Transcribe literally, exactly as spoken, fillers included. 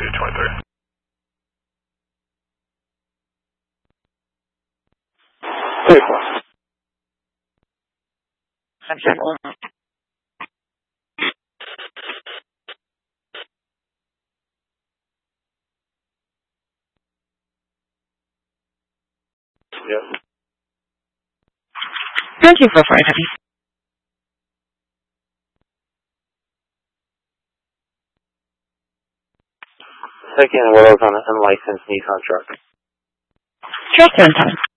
two twenty-three. thirty-four. Subject one. Yep. Thank you for finding. Taking Willows on an unlicensed Nissan truck. Just in time.